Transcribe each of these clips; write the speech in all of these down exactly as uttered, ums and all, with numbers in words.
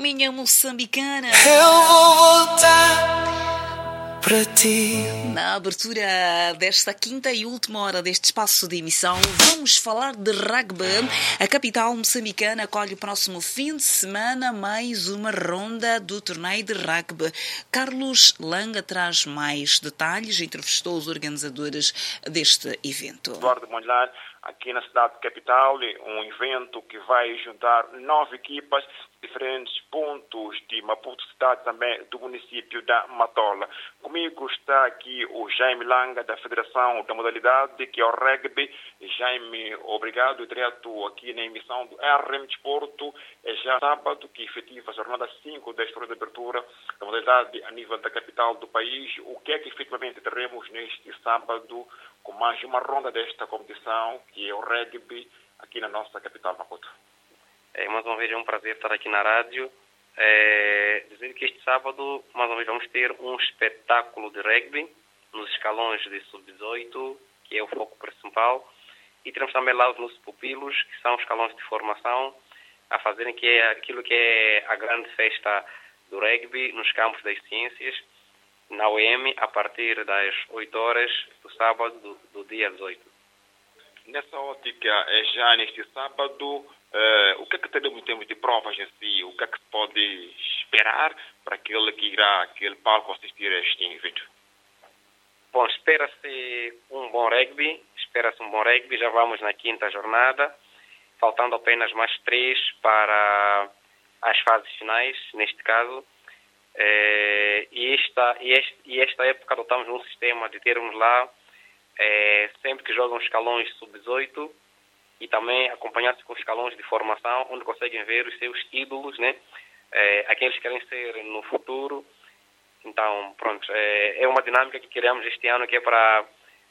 minha moçambicana. Eu vou voltar para ti. Na abertura desta quinta e última hora deste espaço de emissão, vamos falar de rugby. A capital moçambicana acolhe o próximo fim de semana mais uma ronda do torneio de rugby. Carlos Langa traz mais detalhes e entrevistou os organizadores deste evento. Eduardo Mondlane, aqui na cidade capital, um evento que vai juntar nove equipas de diferentes pontos de Maputo, cidade também do município da Matola. Comigo está aqui o Jaime Langa, da Federação da Modalidade, que é o rugby. Jaime, obrigado, direto aqui na emissão do R M Desporto. É já sábado que efetiva a jornada cinco da história de abertura da modalidade a nível da capital do país. O que é que efetivamente teremos neste sábado com mais uma ronda desta competição, que é o rugby, aqui na nossa capital, Maputo? É, mais uma vez é um prazer estar aqui na rádio. É, dizer que este sábado, mais uma vez, vamos ter um espetáculo de rugby nos escalões de sub dezoito, que é o foco principal, e teremos também lá os nossos pupilos, que são escalões de formação, a fazerem que é aquilo que é a grande festa do rugby nos campos das ciências, na U E M, a partir das oito horas do sábado do, do dia dezoito. Nessa ótica, é já neste sábado, uh, o que é que teremos em termos de provas em si? O que é que se pode esperar para aquele que irá àquele palco assistir a este evento? Bom, espera-se um bom rugby, espera-se um bom rugby, já vamos na quinta jornada, faltando apenas mais três para as fases finais, neste caso. É, e, esta, e, este, e esta época adotamos um sistema de termos lá, é, sempre que jogam escalões sub dezoito e também acompanhados com escalões de formação, onde conseguem ver os seus ídolos, né? É, aqueles que querem ser no futuro. Então, pronto, é, é uma dinâmica que criamos este ano, que é para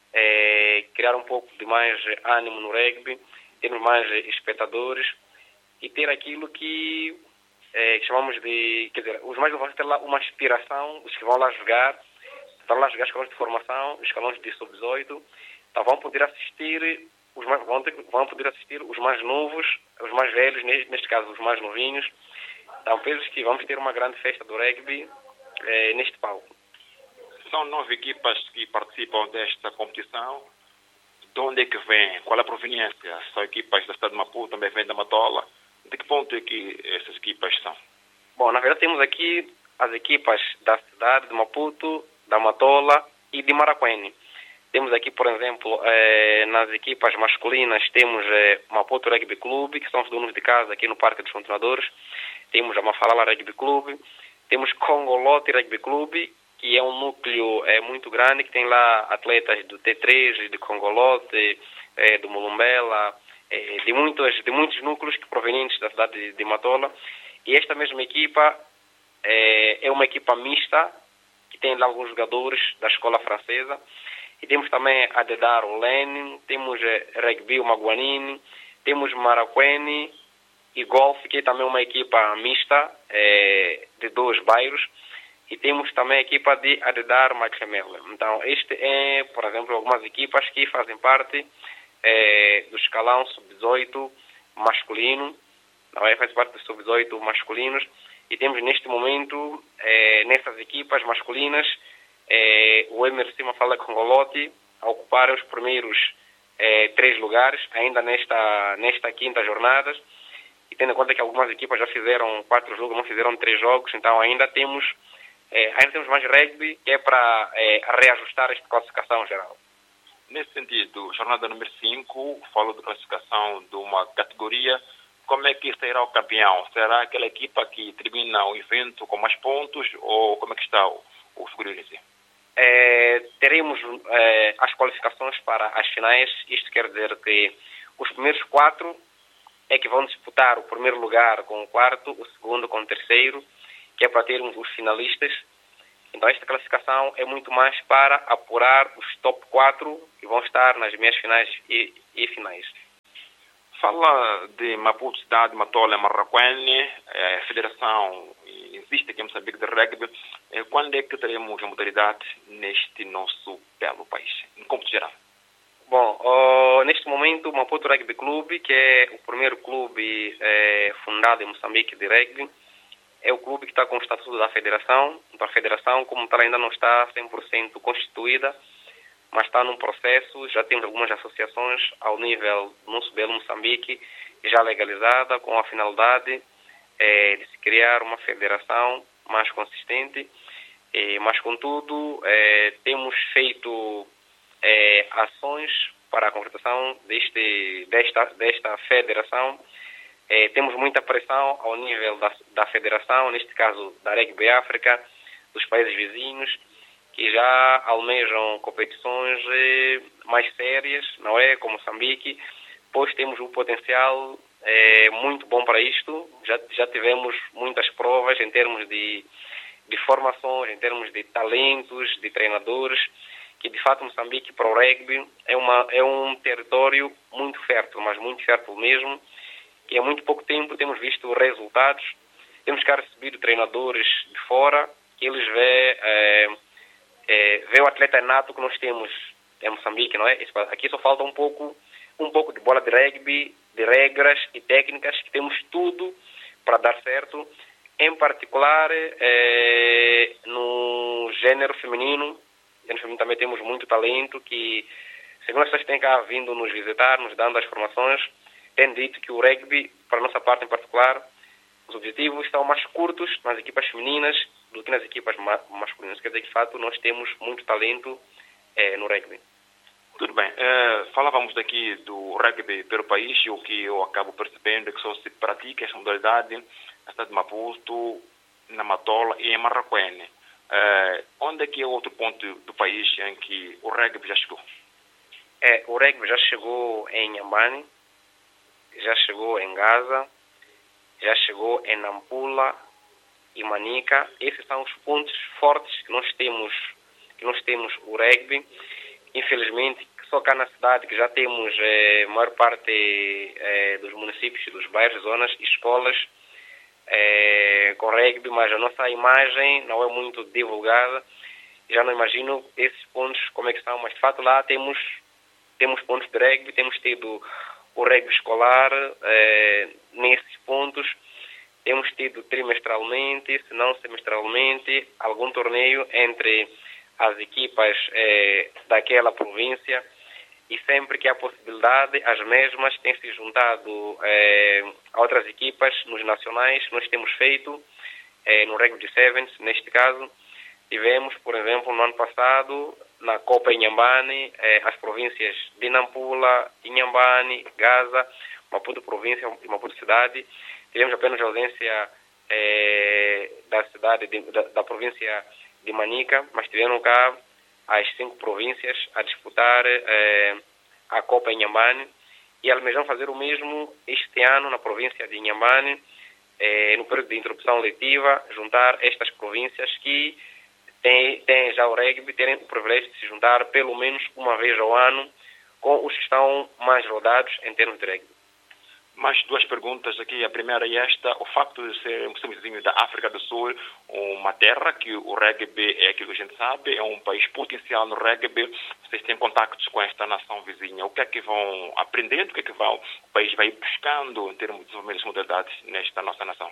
é, criar um pouco de mais ânimo no rugby, termos mais espectadores e ter aquilo que É, que chamamos de, quer dizer, os mais vão ter lá uma inspiração, os que vão lá jogar, vão lá jogar escalões de formação, escalões de sub dezoito, então vão poder assistir, os mais, vão, ter, vão poder assistir os mais novos, os mais velhos, neste, neste caso os mais novinhos, então penso que vamos ter uma grande festa do rugby é, neste palco. São nove equipas que participam desta competição. De onde é que vêm? Qual é a proveniência? São equipas da cidade de Maputo, também vêm da Matola. De que ponto é que essas equipas são? Bom, na verdade temos aqui as equipas da cidade de Maputo, da Matola e de Maracuene. Temos aqui, por exemplo, eh, nas equipas masculinas temos eh, Maputo Rugby Clube, que são os donos de casa aqui no Parque dos Continuadores. Temos a Mafalala Rugby Clube. Temos Congolote Rugby Clube, que é um núcleo eh, muito grande, que tem lá atletas do T três, de Congolote, eh, do Mulumbela, de muitos, de muitos núcleos que provenientes da cidade de, de Matola. E esta mesma equipa é, é uma equipa mista, que tem lá alguns jogadores da escola francesa. E temos também a Dedar o Lenin, temos é, Rugby o Maguanini, temos Maracuene e Golf, que é também uma equipa mista é, de dois bairros. E temos também a equipa de Adedar Machamela. Então, este é, por exemplo, algumas equipas que fazem parte É, do escalão sub dezoito masculino, não é? Faz parte do sub dezoito masculinos, e temos neste momento, é, nessas equipas masculinas, é, o M R C Mafala Congolote a ocupar os primeiros é, três lugares, ainda nesta, nesta quinta jornada, e tendo em conta que algumas equipas já fizeram quatro jogos, não fizeram três jogos, então ainda temos, é, ainda temos mais rugby, que é para é, reajustar esta classificação geral. Nesse sentido, jornada número cinco, falo de classificação de uma categoria. Como é que será o campeão? Será aquela equipa que termina o evento com mais pontos, ou como é que está o, o figurino? É, teremos é, as qualificações para as finais. Isto quer dizer que os primeiros quatro é que vão disputar o primeiro lugar com o quarto, o segundo com o terceiro, que é para termos os finalistas. Então esta classificação é muito mais para apurar os top quatro que vão estar nas meias finais e, e finais. Fala de Maputo, cidade, Matola, Maracuene, a federação existe aqui em Moçambique de rugby. Quando é que teremos a modalidade neste nosso belo país, em cômputo geral? Bom, uh, neste momento o Maputo Rugby Clube, que é o primeiro clube eh, fundado em Moçambique de rugby, é o clube que está com o estatuto da federação. Então, a federação, como tal, ainda não está cem por cento constituída, mas está num processo. Já temos algumas associações ao nível do nosso belo Moçambique, já legalizada, com a finalidade é, de se criar uma federação mais consistente. É, mas, contudo, é, temos feito é, ações para a concretização deste, desta, desta federação. É, temos muita pressão ao nível da, da federação, neste caso da Rugby África, dos países vizinhos, que já almejam competições eh, mais sérias, não é? Como Moçambique, pois temos um potencial eh, muito bom para isto. Já, já tivemos muitas provas em termos de, de formações, em termos de talentos, de treinadores, que de fato Moçambique para o rugby é, uma, é um território muito fértil, mas muito fértil mesmo, que há muito pouco tempo temos visto resultados. Temos cá recebido treinadores de fora, que eles vê, é, é, vê o atleta nato que nós temos em Moçambique, não é? Aqui só falta um pouco, um pouco de bola de rugby, de regras e técnicas, que temos tudo para dar certo, em particular é, no gênero feminino. No gênero feminino também temos muito talento, que segundo as pessoas que têm cá vindo nos visitar, nos dando as formações, tem dito que o rugby, para a nossa parte em particular, os objetivos são mais curtos nas equipas femininas do que nas equipas ma masculinas. Quer dizer que, de fato, nós temos muito talento eh, no rugby. Tudo bem. Uh, falávamos daqui do rugby pelo país, e o que eu acabo percebendo é que só se pratica essa modalidade na cidade de Maputo, na Matola e em Marraquene. Uh, onde é que é outro ponto do país em que o rugby já chegou? É, o rugby já chegou em Inhambane, já chegou em Gaza, já chegou em Nampula e Manica. Esses são os pontos fortes que nós temos, que nós temos o rugby. Infelizmente, só cá na cidade que já temos eh, a maior parte eh, dos municípios, dos bairros, zonas, escolas eh, com rugby, mas a nossa imagem não é muito divulgada. Já não imagino esses pontos como é que são, mas de fato lá temos, temos pontos de rugby, temos tido o rugby escolar, eh, nesses pontos, temos tido trimestralmente, se não semestralmente, algum torneio entre as equipas eh, daquela província, e sempre que há possibilidade, as mesmas têm se juntado eh, a outras equipas nos nacionais. Nós temos feito eh, no rugby de Sevens, neste caso, tivemos, por exemplo, no ano passado, na Copa Inhambane, eh, as províncias de Nampula, Inhambane, Gaza, Maputo província e Maputo cidade. Tivemos apenas a ausência eh, da cidade, de, da, da província de Manica, mas tiveram cá as cinco províncias a disputar eh, a Copa Inhambane, e almejam fazer o mesmo este ano na província de Inhambane, eh, no período de interrupção letiva, juntar estas províncias que Tem, tem já o rugby, terem o privilégio de se juntar pelo menos uma vez ao ano com os que estão mais rodados em termos de rugby. Mais duas perguntas aqui. A primeira é esta: o facto de ser um vizinho da África do Sul, uma terra que o rugby é aquilo que a gente sabe, é um país potencial no rugby, vocês têm contactos com esta nação vizinha. O que é que vão aprendendo, o que é que vão, o país vai buscando em termos de desenvolvimento das modalidades nesta nossa nação?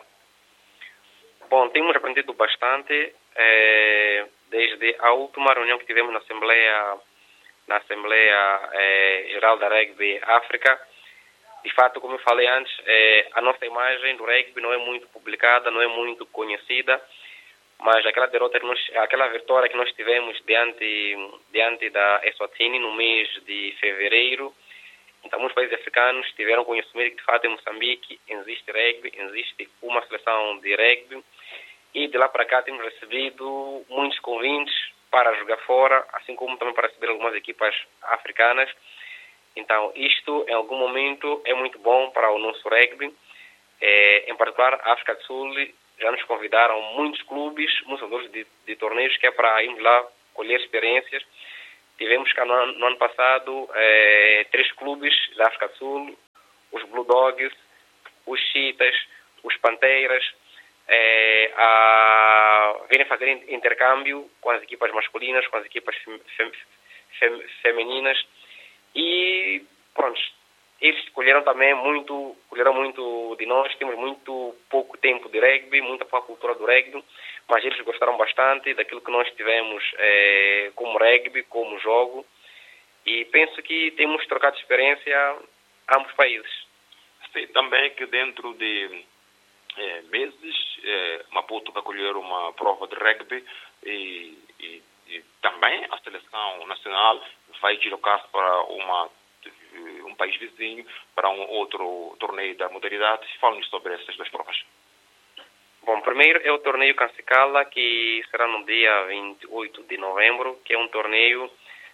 Bom, temos aprendido bastante eh, desde a última reunião que tivemos na Assembleia, na Assembleia eh, Geral da Rugby África. De fato, como eu falei antes, eh, a nossa imagem do rugby não é muito publicada, não é muito conhecida, mas aquela derrota, que nós, aquela vitória que nós tivemos diante, diante da Eswatini no mês de fevereiro, então muitos países africanos tiveram conhecimento que de fato em Moçambique existe rugby, existe uma seleção de rugby, e de lá para cá temos recebido muitos convites para jogar fora, assim como também para receber algumas equipas africanas. Então isto em algum momento é muito bom para o nosso rugby. É, em particular a África do Sul já nos convidaram muitos clubes, muitos jogadores de, de torneios, que é para irmos lá colher experiências. Tivemos cá no ano, no ano passado é, três clubes da África do Sul, os Blue Dogs, os Cheetahs, os Panteiras, é, a virem fazer intercâmbio com as equipas masculinas, com as equipas fem, fem, fem, femininas, e pronto, eles escolheram também muito, escolheram muito de nós, temos muito pouco tempo de rugby, muita pouca cultura do rugby, mas eles gostaram bastante daquilo que nós tivemos é, como rugby, como jogo, e penso que temos trocado experiência ambos países. Sei também que dentro de é, meses é, Maputo vai colher uma prova de rugby e, e, e também a seleção nacional vai deslocar-se para uma, um país vizinho para um outro torneio da modalidade. Fale-nos sobre essas duas provas. Bom, primeiro é o torneio Kansakala, que será no dia vinte e oito de novembro, que é um torneio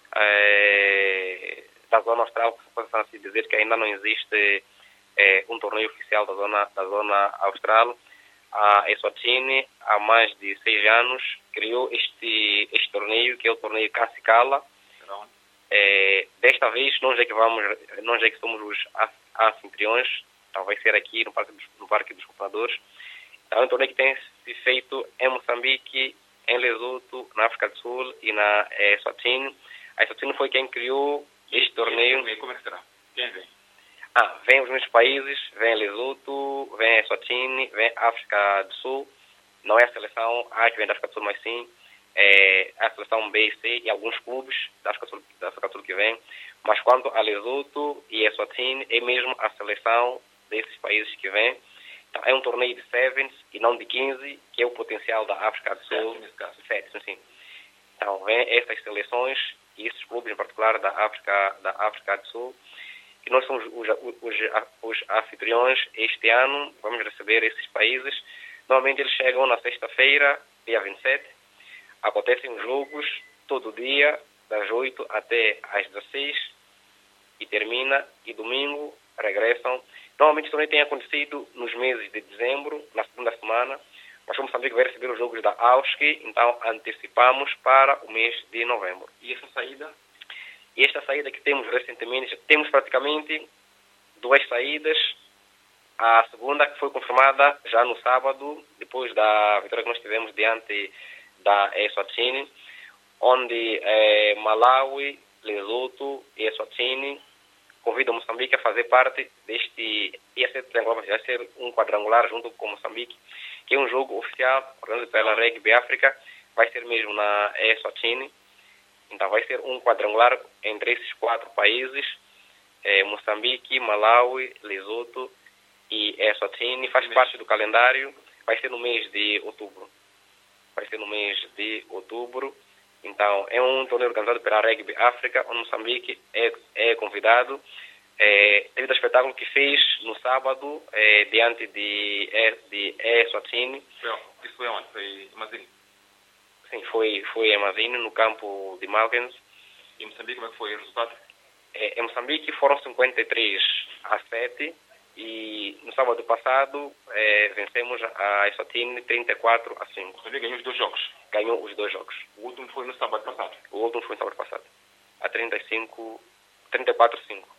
é, da zona austral, que pode assim dizer que ainda não existe é, um torneio oficial da zona, da zona austral. A Eswatini, há mais de seis anos, criou este, este torneio, que é o torneio Kansakala. É, desta vez, nós é que vamos, nós é que somos os anfitriões, então vai ser aqui no Parque dos, no Parque dos Compradores. É um torneio que tem se feito em Moçambique, em Lesotho, na África do Sul e na Eswatini. A Eswatini foi quem criou este torneio. Como é que será? Quem vem? Ah, vem os meus países, vem Lesotho, vem Eswatini, vem África do Sul. Não é a seleção A que vem da África do Sul, mas sim é a seleção B e C e alguns clubes da África do Sul, da África do Sul que vem. Mas quanto a Lesotho e Eswatini, é mesmo a seleção desses países que vem. Então, é um torneio de sevens e não de quinze, que é o potencial da África do Sul. Nesse caso. Sete, sim. Então, vem essas seleções e esses clubes, em particular, da África, da África do Sul. E nós somos os, os, os anfitriões este ano, vamos receber esses países. Normalmente eles chegam na sexta-feira, dia vinte e sete. Acontecem os jogos todo dia, das oito até às dezesseis, e termina, e domingo regressam. Normalmente isso também tem acontecido nos meses de dezembro, na segunda semana, mas como Moçambique vai receber os jogos da A U S C, então antecipamos para o mês de novembro. E essa saída? E esta saída que temos recentemente, temos praticamente duas saídas. A segunda que foi confirmada já no sábado, depois da vitória que nós tivemos diante da Eswatini, onde eh, Malawi, Lesotho e Eswatini convidam Moçambique a fazer parte deste, ia ser, ia ser um quadrangular junto com Moçambique, que é um jogo oficial organizado pela Rugby África, vai ser mesmo na Eswatini. Então vai ser um quadrangular entre esses quatro países, eh, Moçambique, Malawi, Lesotho e Eswatini, faz parte do calendário, vai ser no mês de outubro. Vai ser no mês de outubro. Então, é um torneio organizado pela Rugby África, onde Moçambique é, é convidado. É, devido ao espetáculo que fez no sábado, é, diante de, é, de Eswatini. Isso foi onde? Foi em Mazini? Sim, foi, foi em Mazini, no campo de Malkens. E em Moçambique, como é que foi o resultado? É, em Moçambique foram cinquenta e três a sete. E no sábado passado é, vencemos a Eswatini trinta e quatro a cinco. Moçambique ganhou os dois jogos? Ganhou os dois jogos. O último foi no sábado passado? O último foi no sábado passado. A trinta e cinco, trinta e quatro a cinco.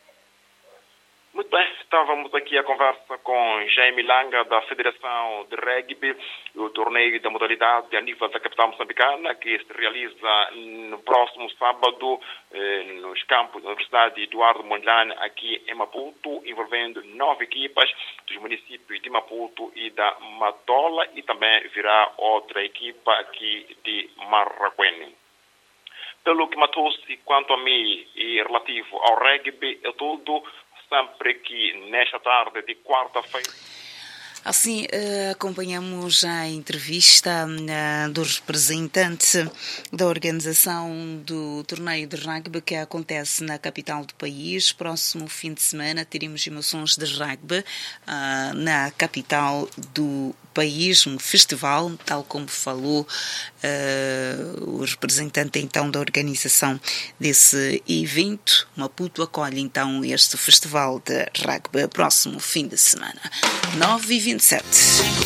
Muito bem, estávamos aqui a conversa com Jaime Langa, da Federação de Rugby, o torneio da modalidade a nível da capital moçambicana, que se realiza no próximo sábado eh, nos campos da Universidade Eduardo Mondlane, aqui em Maputo, envolvendo nove equipas dos municípios de Maputo e da Matola, e também virá outra equipa aqui de Marraquene. Pelo que matou-se quanto a mim e relativo ao rugby, é tudo. Sempre que nesta tarde de quarta-feira. Assim, acompanhamos a entrevista do representante da organização do torneio de rugby que acontece na capital do país. Próximo fim de semana teremos emoções de rugby na capital do país, um festival, tal como falou o representante então da organização desse evento. Maputo acolhe então este festival de rugby próximo fim de semana. nove e vinte e sete.